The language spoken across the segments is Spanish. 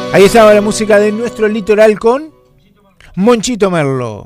Ahí estaba la música de Nuestro Litoral con Monchito Merlo.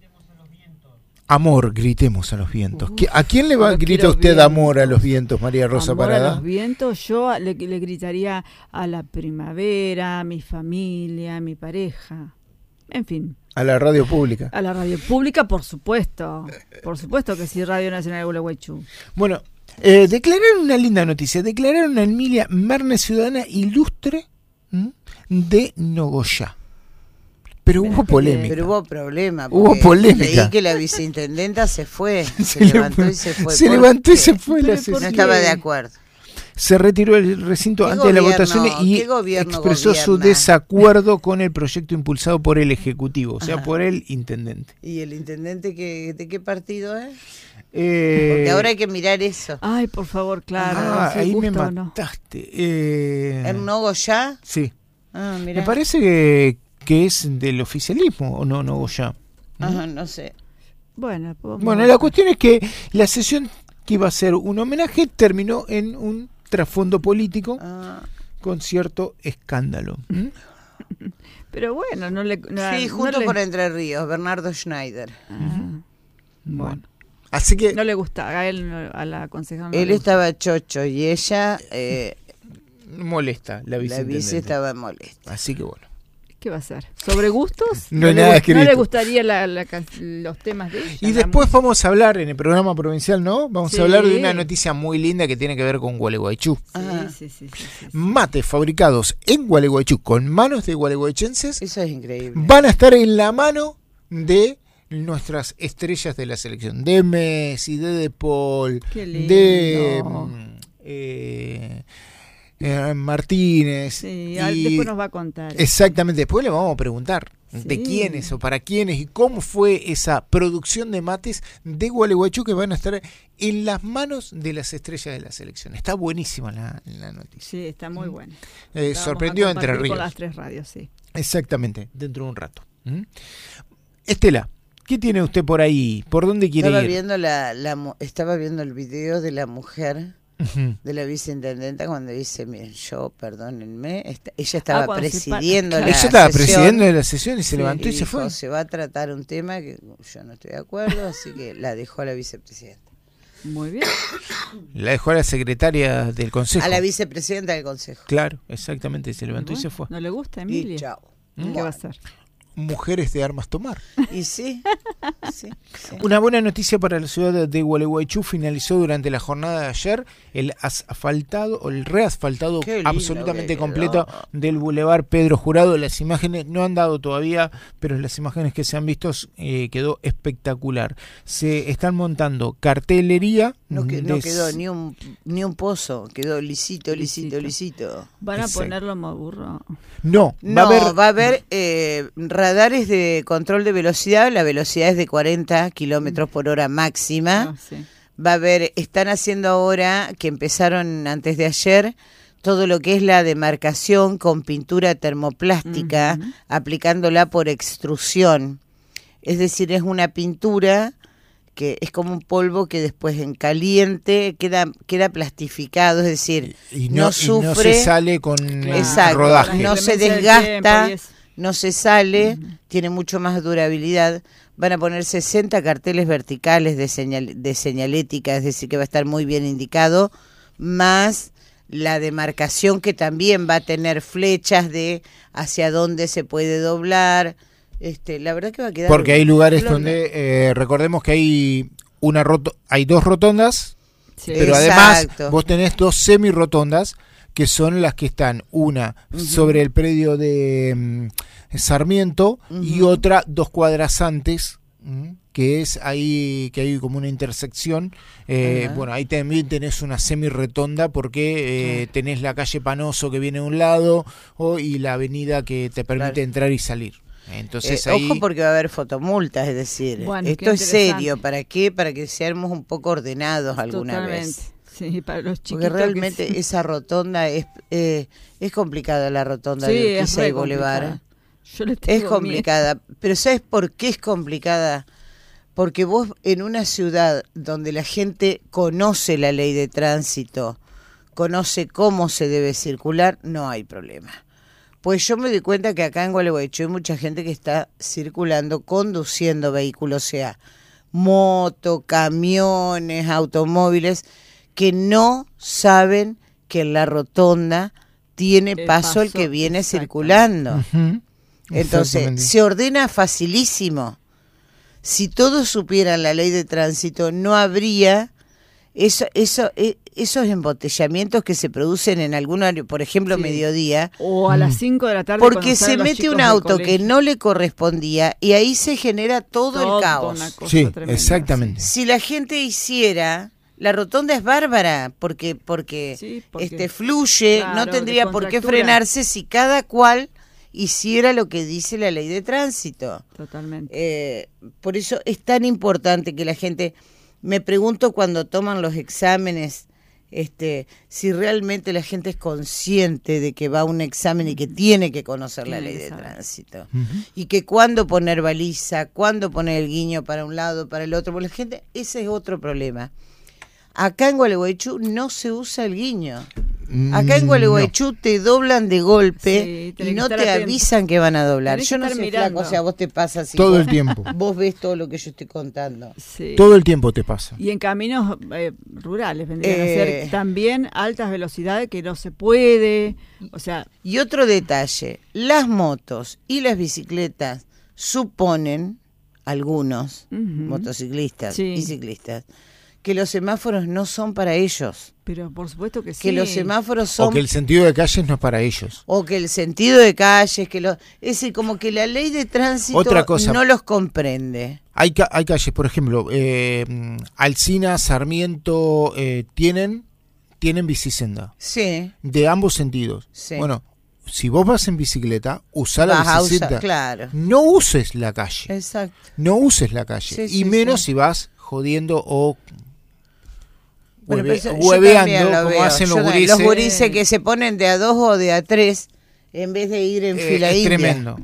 Amor, gritemos a los vientos. ¿A quién le grita usted amor a los vientos, María Rosa Parada? A los vientos, yo le gritaría a la primavera, a mi familia, a mi pareja, en fin. A la radio pública. A la radio pública, por supuesto. Por supuesto que sí, Radio Nacional de Gualeguaychú. Bueno, declararon una linda noticia. Declararon a Emilia Mernes ciudadana ilustre de Nogoyá. Pero hubo polémica. Pero hubo problema. Hubo polémica. Leí que la viceintendenta se fue. Se levantó y se fue. Se levantó y se fue. No estaba de acuerdo. Se retiró del recinto antes de la votación y expresó su desacuerdo con el proyecto impulsado por el Ejecutivo, o sea, por el intendente. ¿Y el intendente de qué partido es? Porque ahora hay que mirar eso. Ay, por favor, claro. Ahí me mataste. ¿En Nogoyá? Sí. Mirá. Me parece que es del oficialismo, ¿o no, Nogoyá? No sé. Bueno, la cuestión es que la sesión que iba a ser un homenaje terminó en un trasfondo político con cierto escándalo. Pero bueno, sí, junto con Entre Ríos, Bernardo Schneider. Bueno. Así que no le gusta, a él, a la concejala. Él estaba chocho y ella molesta, la viceintendente. La vice estaba molesta. Así que bueno. ¿Qué va a ser? ¿Sobre gustos? No hay nada escrito. ¿No le gustaría los temas de ella? Y después vamos a hablar en el programa provincial, ¿no? Vamos a hablar de una noticia muy linda que tiene que ver con Gualeguaychú. Sí. Mates fabricados en Gualeguaychú con manos de gualeguaychenses. Eso es increíble. Van a estar en la mano de nuestras estrellas de la selección. De Messi, de Paul, de Martínez. Sí, después nos va a contar. Exactamente, después le vamos a preguntar de quiénes o para quiénes y cómo fue esa producción de mates de Gualeguaychú que van a estar en las manos de las estrellas de la selección. Está buenísima la noticia. Sí, está muy buena. Sorprendió a Entre Ríos. Con las 3 radios, sí. Exactamente, dentro de un rato. Estela, ¿qué tiene usted por ahí? ¿Por dónde quiere ir? Estaba viendo el video de la mujer de la viceintendenta cuando dice, miren, perdónenme, ella estaba presidiendo la sesión. Ella estaba presidiendo la sesión y se levantó y se fue. Se va a tratar un tema que yo no estoy de acuerdo, así que la dejó a la vicepresidenta. Muy bien. La dejó a la secretaria del consejo. A la vicepresidenta del consejo. Claro, exactamente, se levantó y se fue. ¿No le gusta, Emilia? Y chao. ¿Qué va a hacer? Mujeres de armas tomar. Y sí. Una buena noticia para la ciudad de Gualeguaychú: finalizó durante la jornada de ayer el asfaltado o el reasfaltado absolutamente completo del Boulevard Pedro Jurado. Las imágenes no han dado todavía, pero las imágenes que se han visto quedó espectacular. Se están montando cartelería. No quedó ni un pozo, quedó lisito. ¿Van a ponerlo más burro? No, va a haber radares de control de velocidad. La velocidad es de 40 kilómetros por hora máxima. Va a haber, están haciendo ahora, que empezaron antes de ayer, todo lo que es la demarcación con pintura termoplástica, aplicándola por extrusión. Es decir, es una pintura que es como un polvo que después en caliente queda plastificado, es decir, no sufre, no se sale con rodaje, no se desgasta, no se sale, tiene mucho más durabilidad. Van a poner 60 carteles verticales de señalética, es decir, que va a estar muy bien indicado, más la demarcación que también va a tener flechas de hacia dónde se puede doblar. La verdad que va a quedar... Porque hay lugares donde, recordemos que hay 2 rotondas, pero además vos tenés 2 semi-rotondas, que son las que están, una sobre el predio de Sarmiento y otra 2 cuadras antes, que es ahí, que hay como una intersección. Bueno, ahí también tenés una semi-rotonda porque tenés la calle Panoso que viene de un lado y la avenida que te permite entrar y salir. Entonces ahí... Ojo, porque va a haber fotomultas, es decir, esto es serio. ¿Para qué? Para que seamos un poco ordenados alguna vez. Sí, para los chiquitos. Porque realmente esa rotonda es complicada, la rotonda de Urquiza y Boulevard. Es complicada, pero ¿sabes por qué es complicada? Porque vos en una ciudad donde la gente conoce la ley de tránsito, conoce cómo se debe circular, no hay problema. Pues yo me di cuenta que acá en Gualeguaychú hay mucha gente que está circulando, conduciendo vehículos, o sea, moto, camiones, automóviles, que no saben que en la rotonda tiene paso el que viene circulando. Entonces, se ordena facilísimo. Si todos supieran la ley de tránsito, no habría esos embotellamientos que se producen en algún área, por ejemplo, mediodía. O a las 5 de la tarde. Porque se mete un auto que no le correspondía y ahí se genera todo el caos. Sí, tremenda, exactamente. Si la gente hiciera... La rotonda es bárbara porque fluye, claro, no tendría por qué frenarse si cada cual hiciera lo que dice la ley de tránsito. Totalmente. Por eso es tan importante que la gente, me pregunto cuando toman los exámenes, si realmente la gente es consciente de que va a un examen y que tiene que conocer la ley de tránsito. Y que cuándo poner baliza, cuándo poner el guiño para un lado, para el otro, porque la gente, ese es otro problema. Acá en Gualeguaychú no se usa el guiño. Acá en Gualeguaychú te doblan de golpe y no te avisan que van a doblar. Yo no sé, Flaco, o sea, vos te pasa así. Todo el tiempo. Vos ves todo lo que yo estoy contando. Sí. Todo el tiempo te pasa. Y en caminos rurales vendrían a ser también altas velocidades que no se puede. O sea. Y otro detalle, las motos y las bicicletas suponen, algunos motociclistas y ciclistas, que los semáforos no son para ellos. Pero por supuesto que sí. Que los semáforos son... O que el sentido de calles no es para ellos. O que el sentido de calles, es decir, como que la ley de tránsito otra cosa, no los comprende. Hay calles, por ejemplo, Alsina, Sarmiento, tienen bicisenda. Sí. De ambos sentidos. Sí. Bueno, si vos vas en bicicleta, usá la bicicleta. Claro. No uses la calle. Exacto. No uses la calle. Y menos si vas jodiendo o... hueveando, como hacen los gurises. Los gurises que se ponen de a 2 o de a 3 en vez de ir en fila india. Es tremendo.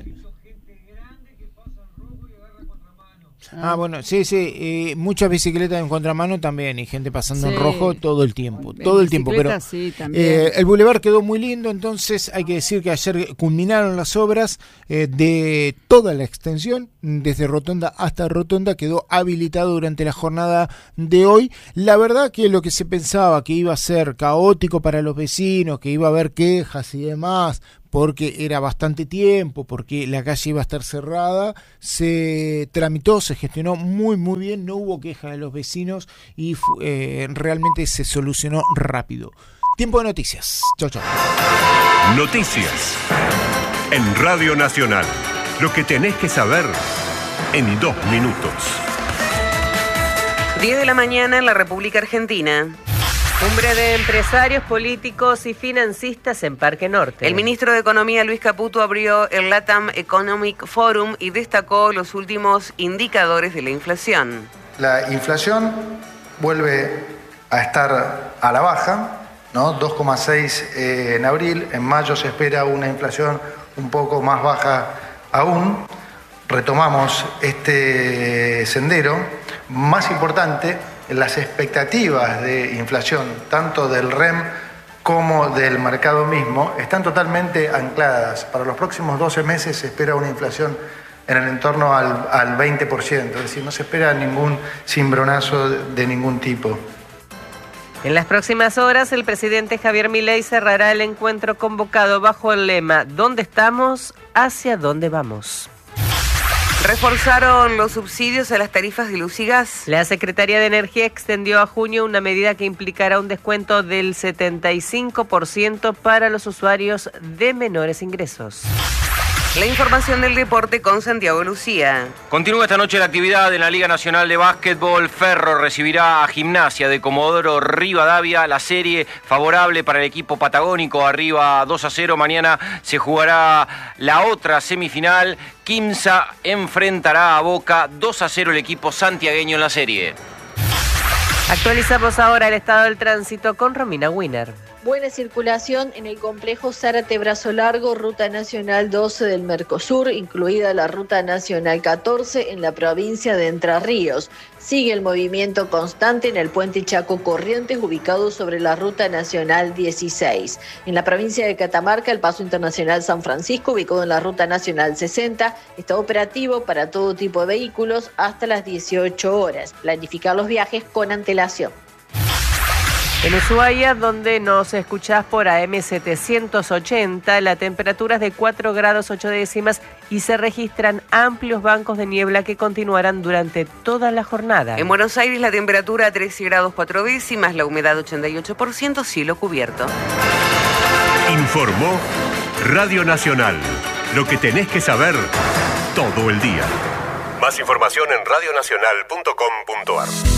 Bueno, sí, muchas bicicletas en contramano también y gente pasando en rojo todo el tiempo, pero sí, el bulevar quedó muy lindo, entonces hay que decir que ayer culminaron las obras de toda la extensión, desde Rotonda hasta Rotonda, quedó habilitado durante la jornada de hoy. La verdad que lo que se pensaba que iba a ser caótico para los vecinos, que iba a haber quejas y demás, porque era bastante tiempo, porque la calle iba a estar cerrada, se tramitó, se gestionó muy muy bien, no hubo queja de los vecinos y realmente se solucionó rápido. Tiempo de noticias. Chau, chau. Noticias en Radio Nacional. Lo que tenés que saber en 2 minutos. 10 de la mañana en la República Argentina. Cumbre de empresarios, políticos y financistas en Parque Norte. El ministro de Economía, Luis Caputo, abrió el LATAM Economic Forum y destacó los últimos indicadores de la inflación. La inflación vuelve a estar a la baja, ¿no? 2,6 en abril. En mayo se espera una inflación un poco más baja aún. Retomamos este sendero. Más importante, las expectativas de inflación, tanto del REM como del mercado mismo, están totalmente ancladas. Para los próximos 12 meses se espera una inflación en el entorno al 20%, es decir, no se espera ningún cimbronazo de ningún tipo. En las próximas horas, el presidente Javier Milei cerrará el encuentro convocado bajo el lema ¿Dónde estamos? ¿Hacia dónde vamos? Reforzaron los subsidios a las tarifas de luz y gas. La Secretaría de Energía extendió a junio una medida que implicará un descuento del 75% para los usuarios de menores ingresos. La información del deporte con Santiago Lucía. Continúa esta noche la actividad en la Liga Nacional de Básquetbol. Ferro recibirá a Gimnasia de Comodoro Rivadavia. La serie favorable para el equipo patagónico, arriba 2-0. Mañana se jugará la otra semifinal. Quimsa enfrentará a Boca. 2-0 el equipo santiagueño en la serie. Actualizamos ahora el estado del tránsito con Romina Winner. Buena circulación en el complejo Zárate-Brazo Largo, Ruta Nacional 12 del Mercosur, incluida la Ruta Nacional 14 en la provincia de Entre Ríos. Sigue el movimiento constante en el puente Chaco Corrientes, ubicado sobre la Ruta Nacional 16. En la provincia de Catamarca, el Paso Internacional San Francisco, ubicado en la Ruta Nacional 60, está operativo para todo tipo de vehículos hasta las 18 horas. Planificar los viajes con antelación. En Ushuaia, donde nos escuchás por AM 780, la temperatura es de 4 grados 8 décimas y se registran amplios bancos de niebla que continuarán durante toda la jornada. En Buenos Aires la temperatura 13 grados 4 décimas, la humedad 88%, cielo cubierto. Informó Radio Nacional. Lo que tenés que saber todo el día. Más información en radionacional.com.ar.